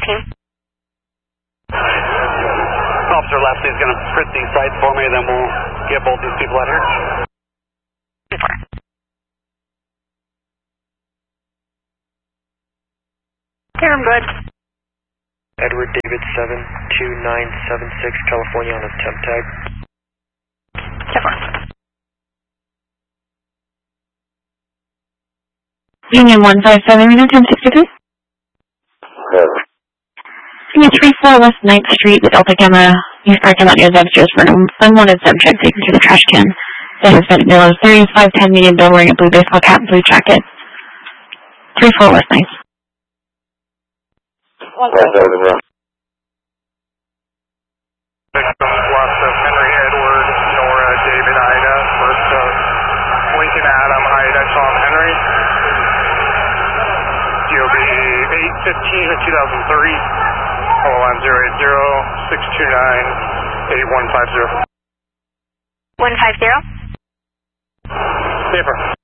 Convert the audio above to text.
team. Officer Leslie's going to print these sites for me, then we'll get both these people out here. Here, I'm good. Edward David 72976, California on a temp tag. Union 157, Union 1063. Union 34 West 9th Street, the Delta Gamma, East parking lot near Zebsters for an unwanted subject taken to the trash can. It has been below 3510 medium bill wearing a blue baseball cap and blue jacket. 34 West 9th. West of Henry Edward, Nora David Ida, first of Lincoln Adam Ida Tom Henry. DOB 815 of 2003. Call line 080-629-8150. 150? Paper.